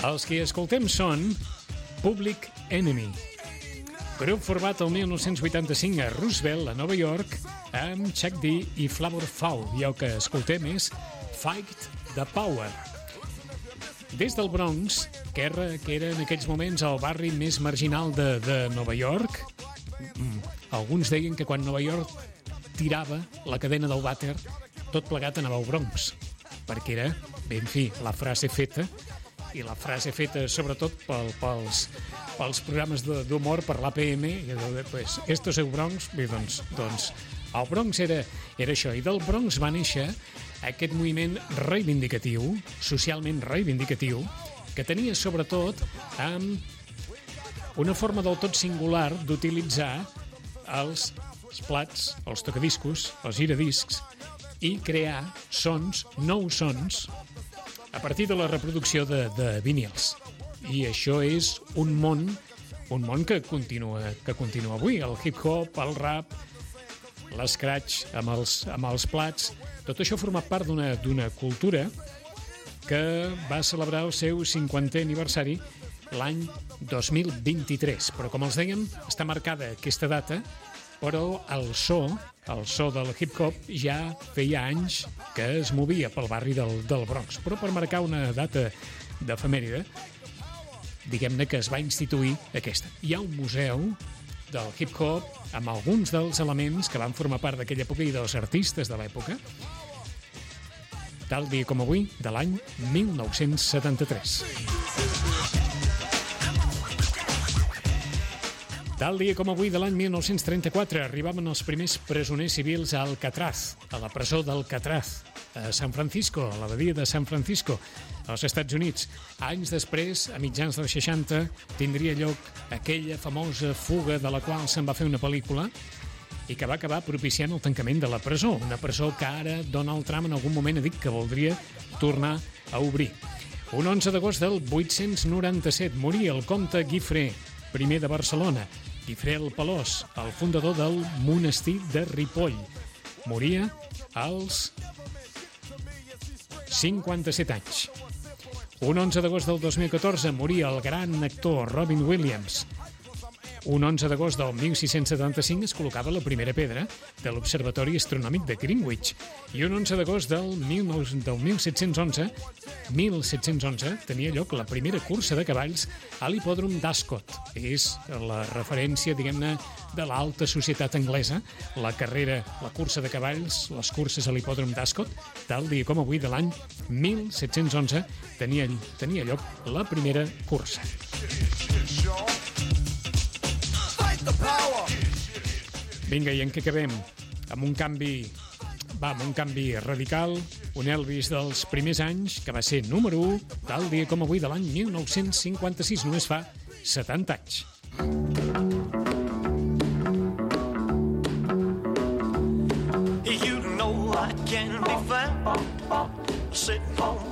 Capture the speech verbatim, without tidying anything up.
Els que escoltem són Public Enemy, grup format el dinou vuitanta-cinc a Roosevelt, a Nova York, amb Chuck D i Flavor Flav, i el que escoltem és Fight the Power. Des del Bronx, que era, que era en aquells moments el barri més marginal de, de Nova York, alguns deien que quan Nova York tirava la cadena del vàter, tot plegat anava al Bronx, perquè era, ben fi, la frase feta, i la frase feta sobretot pel, pels, pels programes d'humor per l'A P M, i pues, esto es el Bronx, bé, doncs, doncs el Bronx era, era això, i del Bronx va néixer aquest moviment reivindicatiu, socialment reivindicatiu, que tenia sobretot amb una forma del tot singular d'utilitzar els plats, els tocadiscos, els giradiscs, i crear sons, nous sons, a partir de la reproducció de, de vinils. I això és un món, un món que continua, que continua avui. El hip-hop, el rap, l'escratch amb els, amb els plats, tot això forma part d'una d'una cultura que va celebrar el seu cinquantè aniversari l'any dos mil vint-i-tres. Però, com els dèiem, està marcada aquesta data, però el so, el so del hip-hop ja feia anys que es movia pel barri del, del Bronx. Però per marcar una data d'efemèride, diguem-ne que es va instituir aquesta. Hi ha un museu del hip-hop amb alguns dels elements que van formar part d'aquella època i dels artistes de l'època, tal dia com avui, de l'any mil nou-cents setanta-tres. Tal dia com avui de l'any mil nou-cents trenta-quatre arribaven els primers presoners civils a Alcatraz, a la presó d'Alcatraz, a San Francisco, a la badia de San Francisco, als Estats Units. Anys després, a mitjans dels seixanta, tindria lloc aquella famosa fuga de la qual se'n va fer una pel·lícula i que va acabar propiciant el tancament de la presó, una presó que ara Donald Trump en algun moment ha dit que voldria tornar a obrir. Un onze d'agost del vuit-cents noranta-set moria el comte Guifré, primer de Barcelona, Guifré el Pelós, el fundador del monestir de Ripoll. Moria als cinquanta-set anys. Un onze d'agost del dos mil catorze moria el gran actor Robin Williams. Un onze d'agost del mil sis-cents setanta-cinc es col·locava la primera pedra de l'Observatori Astronòmic de Greenwich. I un onze d'agost del, del mil set-cents onze, mil set-cents onze tenia lloc la primera cursa de cavalls a l'hipòdrom d'Ascot. És la referència, diguem-ne, de l'alta societat anglesa, la carrera, la cursa de cavalls, les curses a l'hipòdrom d'Ascot, tal dia com avui de l'any mil set-cents onze tenia, tenia lloc la primera cursa. Vinga, i en què acabem? Amb un canvi, va, amb un canvi radical, un Elvis dels primers anys, que va ser número u, tal dia com avui de l'any mil nou-cents cinquanta-sis, només fa setanta anys. You know I can be found sitting on